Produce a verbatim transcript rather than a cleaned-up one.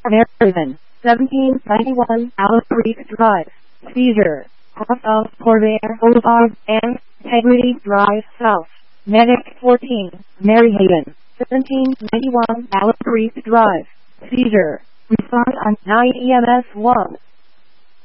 Maryland, seventeen ninety-one Alice Creek Drive, Cedar, cross of Corvair Boulevard and Integrity Drive South. Medic fourteen, Maryhaven, seventeen ninety-one Alice Creek Drive, Cedar. Respond on nine E M S one.